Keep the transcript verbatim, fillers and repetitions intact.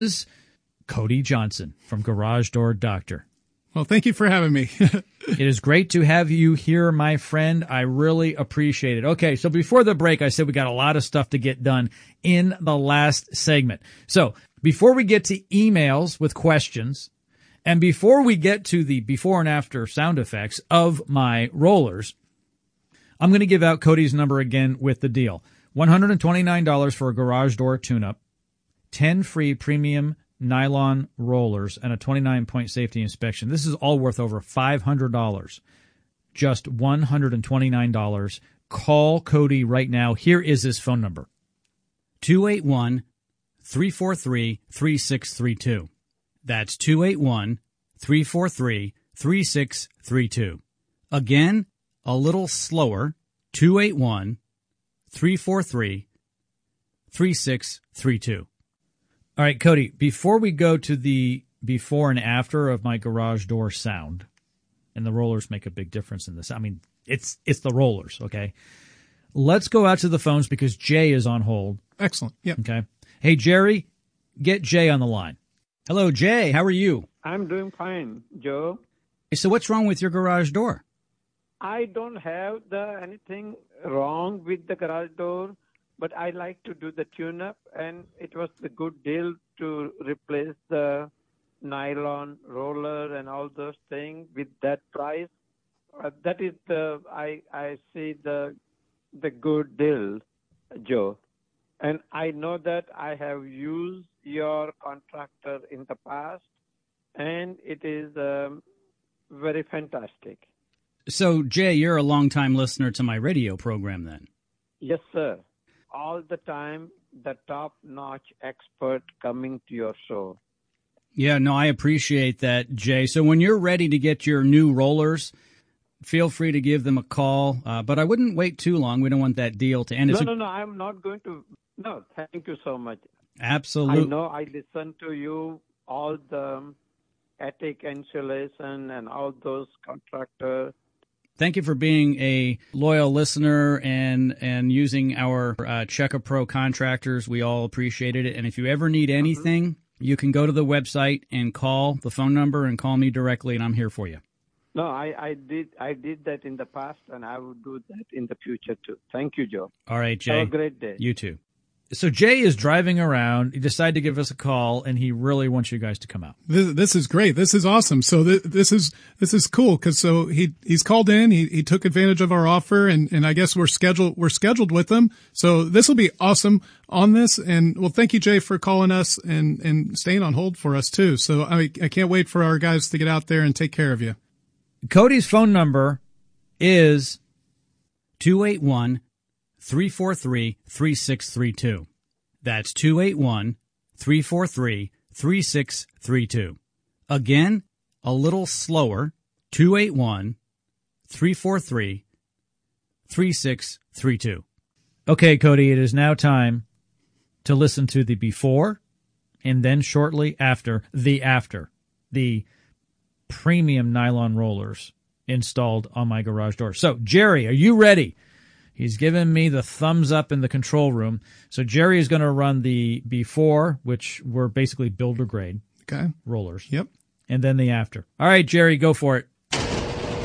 is Cody Johnson from Garage Door Doctor. Well, thank you for having me. It is great to have you here, my friend. I really appreciate it. Okay, so before the break, I said we got a lot of stuff to get done in the last segment. So before we get to emails with questions, and before we get to the before and after sound effects of my rollers, I'm going to give out Cody's number again with the deal. one hundred twenty-nine dollars for a garage door tune-up, ten free premium nylon rollers, and a twenty-nine point safety inspection. This is all worth over five hundred dollars. Just one hundred twenty-nine dollars. Call Cody right now. Here is his phone number. two eight one, three four three, three six three two. That's two eight one, three four three, three six three two. Again, a little slower, two eight one, three four three, three six three two. All right, Cody, before we go to the before and after of my garage door sound, and the rollers make a big difference in this. I mean, it's it's the rollers, okay? Let's go out to the phones because Jay is on hold. Excellent. Yeah. Okay. Hey, Jerry, get Jay on the line. Hello, Jay. How are you? I'm doing fine, Joe. So what's wrong with your garage door? I don't have the anything wrong with the garage door, but I like to do the tune-up, and it was a good deal to replace the nylon roller and all those things with that price. Uh, that is the I I see the the good deal, Joe. And I know that I have used your contractor in the past, and it is um, very fantastic. So, Jay, you're a longtime listener to my radio program then? Yes, sir. All the time, the top-notch expert coming to your show. Yeah, no, I appreciate that, Jay. So when you're ready to get your new rollers, feel free to give them a call. Uh, but I wouldn't wait too long. We don't want that deal to end. No, it's no, a- no, I'm not going to. No, thank you so much. Absolutely. I know I listen to you, all the attic insulation and all those contractors. Thank you for being a loyal listener and and using our uh, Checka Pro contractors. We all appreciated it. And if you ever need anything, mm-hmm. you can go to the website and call the phone number and call me directly, and I'm here for you. No, I, I did I did that in the past, and I will do that in the future too. Thank you, Joe. All right, Jay. Have a great day. You too. So Jay is driving around. He decided to give us a call, and he really wants you guys to come out. This, this is great. This is awesome. So th- this is this is cool because so he he's called in. He he took advantage of our offer, and and I guess we're scheduled we're scheduled with him. So this will be awesome on this. And well, thank you, Jay, for calling us and and staying on hold for us too. So I I can't wait for our guys to get out there and take care of you. Cody's phone number is two eight one, three four three, three six three two. That's two eight one, three four three, three six three two. Again, a little slower, two eight one, three four three, three six three two. Okay, Cody, it is now time to listen to the before and then shortly after the after, the premium nylon rollers installed on my garage door. So, Jerry, are you ready? He's given me the thumbs up in the control room. So Jerry is going to run the before, which were basically builder grade okay. rollers. Yep. And then the after. All right, Jerry, go for it.